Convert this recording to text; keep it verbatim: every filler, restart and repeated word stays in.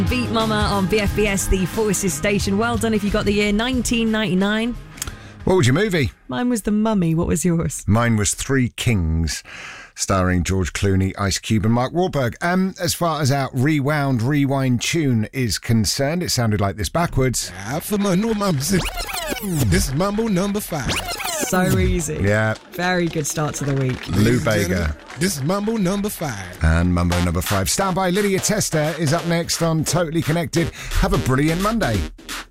Beat Mama on B F B S, the Forces station. Well done if you got the year nineteen ninety-nine. What was your movie? Mine was The Mummy. What was yours? Mine was Three Kings, starring George Clooney, Ice Cube and Mark Wahlberg. Um, as far as our rewound, rewind tune is concerned, it sounded like this backwards. This is Mambo number five. So easy. Yeah. Very good start to the week. Lou Bega. This is Mambo number five. And Mambo number five. Stand by. Lydia Tester is up next on Totally Connected. Have a brilliant Monday.